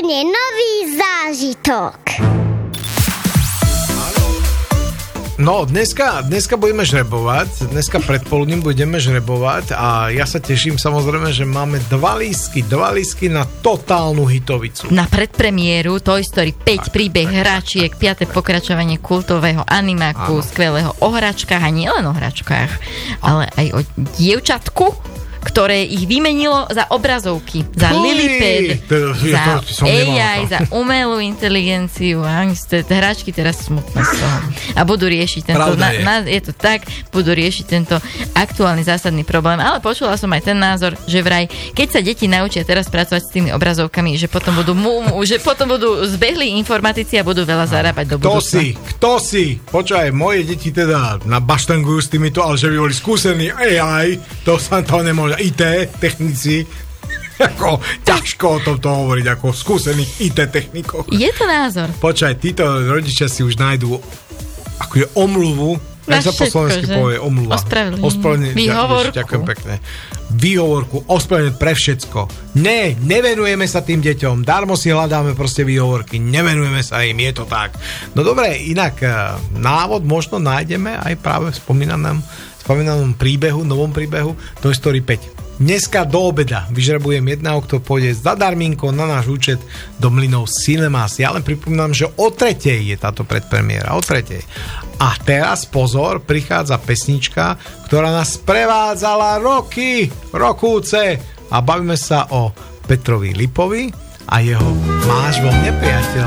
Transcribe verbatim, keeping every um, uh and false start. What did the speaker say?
úplne nový zážitok. No, dneska, dneska budeme žrebovať, dneska predpoludním budeme žrebovať a ja sa teším samozrejme, že máme dva lístky, dva lístky na totálnu hitovicu. Na predpremiéru Toy Story päť, príbeh hračiek, piate pokračovanie kultového animáku, ano. Skvelého o hračkách a nielen o hračkách, ale aj o dievčatku, ktoré ich vymenilo za obrazovky, za Lilipad, za á í, za umelú inteligenciu a hráčky teraz smutné z toho. A budú riešiť tento, na, na, je to tak, budú riešiť tento aktuálny zásadný problém. Ale počula som aj ten názor, že vraj, keď sa deti naučia teraz pracovať s tými obrazovkami, že potom budú, že potom budú zbehli informatici a budú veľa zarábať do budúcna. Kto si? Kto si? Počkaj, moje deti teda nabaštangujú s týmito, ale že by boli skúsení á í, to sa to nemôže. í té technici, ako ťažko o tomto hovoriť, ako skúsených í té technikov. Je to názor. Počkaj, títo rodičia si už nájdú ako je omluvu, jak sa po slovensky povie omluva. Ospravedlenie. Výhovorku. Ďakujem pekne. Výhovorku, ospravedlenie pre všetko. Ne, nevenujeme sa tým deťom, darmo si hľadáme proste výhovorky, nevenujeme sa im, je to tak. No dobre, inak návod možno nájdeme aj práve v spomínanom spomínanom príbehu, novom príbehu Toy Story päť. Dneska do obeda vyžrebujem jedného, kto pôjde zadarminko na náš účet do Mlynov Cinemas. Ja len pripomínam, že o tretej je táto predpremiéra, o tretej. A teraz pozor, prichádza pesnička, ktorá nás prevádzala roky, rokúce a bavíme sa o Petrovi Lipovi a jeho Máš vo mne priateľ.